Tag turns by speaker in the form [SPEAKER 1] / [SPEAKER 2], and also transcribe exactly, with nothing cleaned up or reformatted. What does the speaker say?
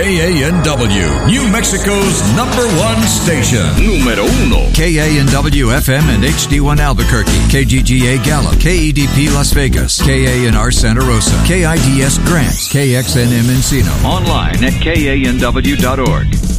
[SPEAKER 1] K A N W, New Mexico's number one station. Número uno.
[SPEAKER 2] K A N W F M and H D one Albuquerque. K G G A Gallup. K E D P Las Vegas. K A N R Santa Rosa. K I D S Grants. K X N M Encino.
[SPEAKER 3] Online at K A N W dot org.